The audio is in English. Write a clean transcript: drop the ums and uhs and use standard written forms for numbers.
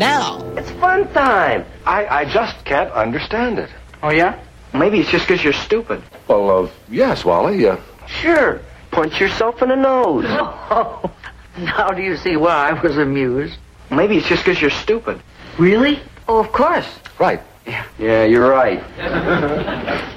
now. It's fun time. I just can't understand it. Oh, yeah? Maybe it's just because you're stupid. Well, yes, Wally. Sure. Punch yourself in the nose. Oh, now do you see why I was amused? Maybe it's just because you're stupid. Really? Oh, of course. Right. Yeah, you're right.